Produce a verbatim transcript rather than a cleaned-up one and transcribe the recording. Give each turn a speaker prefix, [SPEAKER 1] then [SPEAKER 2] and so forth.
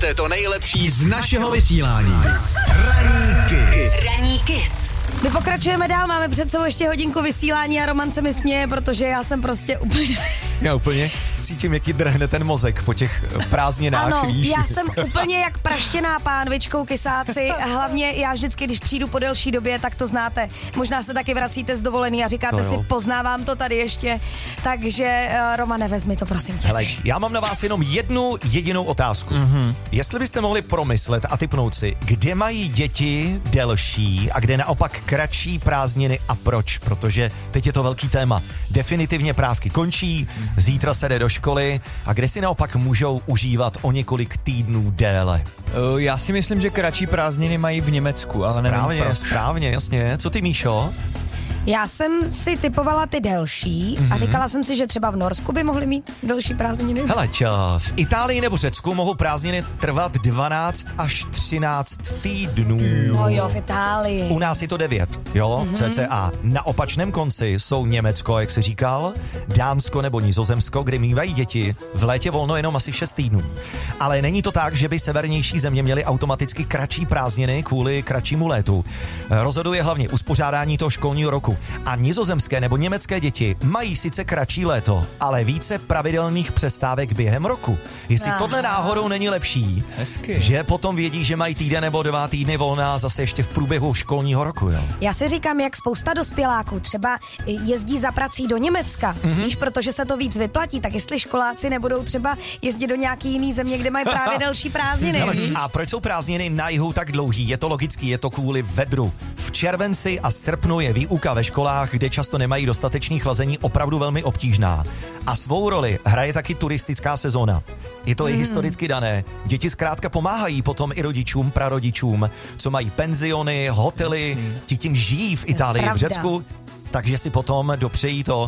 [SPEAKER 1] Posloucháte to nejlepší z našeho vysílání. Ranní Kiss.
[SPEAKER 2] Ranní Kiss.
[SPEAKER 3] My pokračujeme dál, máme před sebou ještě hodinku vysílání a Roman se mi směje, protože já jsem prostě úplně...
[SPEAKER 4] Já úplně cítím, jak jí drhne ten mozek po těch prázdninách,
[SPEAKER 3] ano,
[SPEAKER 4] víš.
[SPEAKER 3] já jsem úplně jak praštěná pánvičkou kysáci. Hlavně já vždycky, když přijdu po delší době, tak to znáte. Možná se taky vracíte z dovolený a říkáte si, poznávám to tady ještě. Takže uh, Romane, vezmi to, prosím tě.
[SPEAKER 4] Hele, já mám na vás jenom jednu jedinou otázku. Mm-hmm. Jestli byste mohli promyslet a tipnout si, kde mají děti delší a kde naopak kratší prázdniny a proč? Protože teď je to velký téma. Definitivně prázdky končí, zítra se jde do školy a kde si naopak můžou užívat o několik týdnů déle.
[SPEAKER 5] Uh, já si myslím, že kratší prázdniny mají v Německu, ale
[SPEAKER 4] správně,
[SPEAKER 5] nevím proč.
[SPEAKER 4] Správně, jasně. Co ty, Míšo?
[SPEAKER 3] Já jsem si typovala ty delší mm-hmm. a říkala jsem si, že třeba v Norsku by mohly mít delší prázdniny.
[SPEAKER 4] Hele, v Itálii nebo Řecku mohou prázdniny trvat dvanáct až třináct týdnů.
[SPEAKER 3] No jo, v Itálii.
[SPEAKER 4] U nás je to devět, jo, mm-hmm. cca. Na opačném konci jsou Německo, jak se říkal, Dánsko nebo Nizozemsko, kde mývají děti v létě volno jenom asi šest týdnů. Ale není to tak, že by severnější země měly automaticky kratší prázdniny kvůli kratšímu létu. Rozhoduje hlavně uspořádání toho školního roku. A nizozemské nebo německé děti mají sice kratší léto, ale více pravidelných přestávek během roku. Jestli Aha. tohle náhodou není lepší,
[SPEAKER 5] Hezky.
[SPEAKER 4] že potom vědí, že mají týden nebo dva týdny volná zase ještě v průběhu školního roku, jo?
[SPEAKER 3] Já si říkám, jak spousta dospěláků třeba jezdí za prací do Německa, mm-hmm. víš, protože se to víc vyplatí, tak jestli školáci nebudou třeba jezdit do nějaký jiný země, kde mají právě delší prázdniny.
[SPEAKER 4] A proč jsou prázdniny na jihu tak dlouhý? Je to logický, je to kvůli vedru. V červenci a srpnu je výuka ve školách, kde často nemají dostatečný chlazení, opravdu velmi obtížná. A svou roli hraje taky turistická sezóna. Je to hmm. i historicky dané. Děti zkrátka pomáhají potom i rodičům, prarodičům, co mají penziony, hotely, ti tím žijí v Itálii, v Řecku, takže si potom dopřejí to,